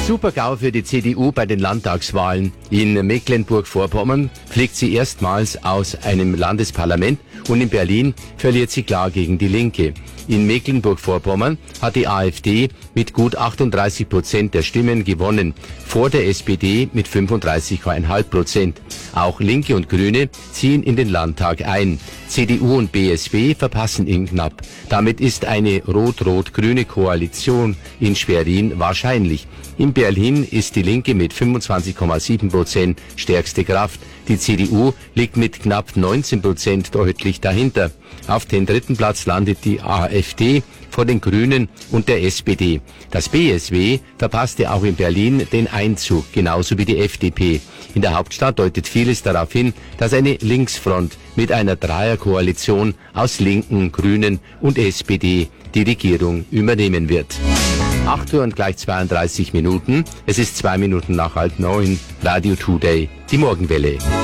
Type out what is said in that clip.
Super-GAU für die CDU bei den Landtagswahlen. In Mecklenburg-Vorpommern fliegt sie erstmals aus einem Landesparlament und in Berlin verliert sie klar gegen die Linke. In Mecklenburg-Vorpommern hat die AfD mit gut 38% der Stimmen gewonnen, vor der SPD mit 35,5%. Auch Linke und Grüne ziehen in den Landtag ein. CDU und BSW verpassen ihn knapp. Damit ist eine rot-rot-grüne Koalition in Schwerin wahrscheinlich. In Berlin ist die Linke mit 25,7% stärkste Kraft. Die CDU liegt mit knapp 19% deutlich dahinter. Auf den dritten Platz landet die AfD vor den Grünen und der SPD. Das BSW verpasste auch in Berlin den Einzug, genauso wie die FDP. In der Hauptstadt deutet vieles darauf hin, dass eine Linksfront mit einer Dreierkoalition aus Linken, Grünen und SPD die Regierung übernehmen wird. 8 Uhr und gleich 32 Minuten. Es ist 2 Minuten nach 8:30. Radio Today, die Morgenwelle.